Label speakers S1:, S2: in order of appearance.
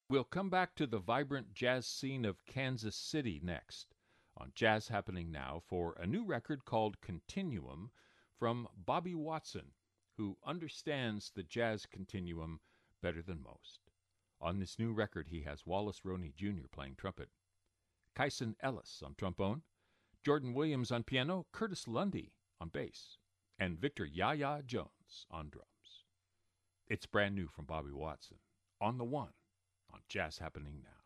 S1: We'll come back to the vibrant jazz scene of Kansas City next on Jazz Happening Now for a new record called Continuum from Bobby Watson, who understands the jazz continuum better than most. On this new record, he has Wallace Roney Jr. playing trumpet, Kyson Ellis on trombone, Jordan Williams on piano, Curtis Lundy on bass, and Victor Yaya Jones on drums. It's brand new from Bobby Watson, on the one, on Jazz Happening Now.